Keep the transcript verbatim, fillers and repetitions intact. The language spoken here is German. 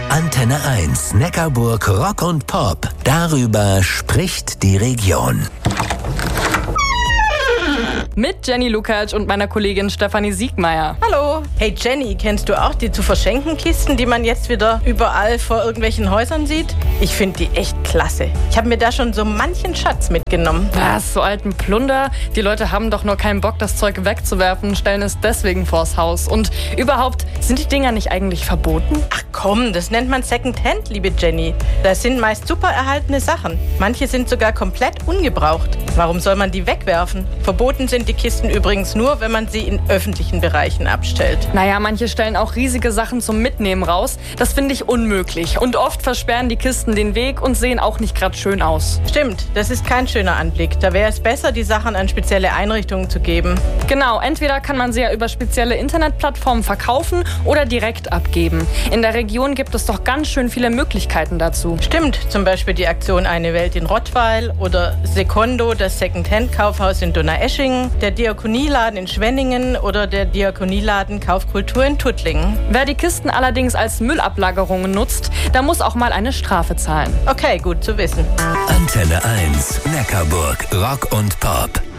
Antenne eins, Neckarburg Rock und Pop. Darüber spricht die Region. Mit Jenny Lukacs und meiner Kollegin Stefanie Siegmeier. Hallo. Hey Jenny, kennst du auch die zu verschenken Kisten, die man jetzt wieder überall vor irgendwelchen Häusern sieht? Ich finde die echt klasse. Ich habe mir da schon so manchen Schatz mitgenommen. Was, so alten Plunder? Die Leute haben doch nur keinen Bock, das Zeug wegzuwerfen, stellen es deswegen vors Haus. Und überhaupt, sind die Dinger nicht eigentlich verboten? Ach komm, das nennt man Secondhand, liebe Jenny. Das sind meist super erhaltene Sachen. Manche sind sogar komplett ungebraucht. Warum soll man die wegwerfen? Verboten sind die Kisten übrigens nur, wenn man sie in öffentlichen Bereichen abstellt. Naja, manche stellen auch riesige Sachen zum Mitnehmen raus. Das finde ich unmöglich. Und oft versperren die Kisten den Weg und sehen auch nicht gerade schön aus. Stimmt, das ist kein schöner Anblick. Da wäre es besser, die Sachen an spezielle Einrichtungen zu geben. Genau, entweder kann man sie ja über spezielle Internetplattformen verkaufen oder direkt abgeben. In der Region gibt es doch ganz schön viele Möglichkeiten dazu. Stimmt, zum Beispiel die Aktion Eine Welt in Rottweil oder Secondo, das Secondhand-Kaufhaus in Donaueschingen, der Diakonieladen in Schwenningen oder der Diakonieladen Kaufkultur in Tuttlingen. Wer die Kisten allerdings als Müllablagerungen nutzt, der muss auch mal eine Strafe zahlen. Okay, gut zu wissen. Antenne eins, Neckarburg Rock und Pop.